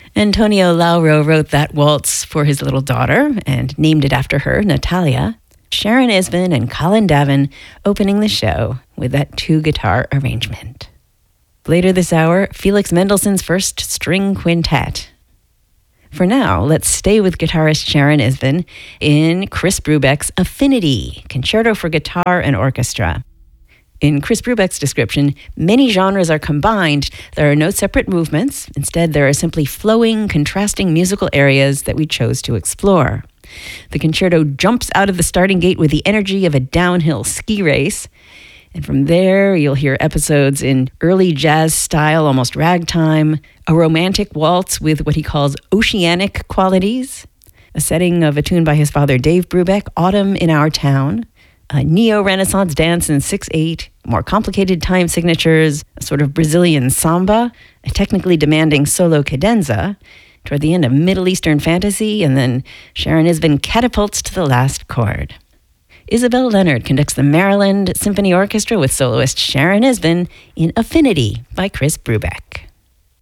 Antonio Lauro wrote that waltz for his little daughter and named it after her, Natalia. Sharon Isbin and Colin Davin opening the show with that 2-guitar arrangement. Later this hour, Felix Mendelssohn's First String Quintet. For now, let's stay with guitarist Sharon Isbin in Chris Brubeck's Affinity, Concerto for Guitar and Orchestra. In Chris Brubeck's description, many genres are combined. There are no separate movements. Instead, there are simply flowing, contrasting musical areas that we chose to explore. The concerto jumps out of the starting gate with the energy of a downhill ski race. And from there, you'll hear episodes in early jazz style, almost ragtime, a romantic waltz with what he calls oceanic qualities, a setting of a tune by his father Dave Brubeck, Autumn in Our Town, a neo-Renaissance dance in 6/8, more complicated time signatures, a sort of Brazilian samba, a technically demanding solo cadenza, toward the end of Middle Eastern fantasy, and then Sharon Isbin catapults to the last chord. Isabel Leonard conducts the Maryland Symphony Orchestra with soloist Sharon Isbin in Affinity by Chris Brubeck.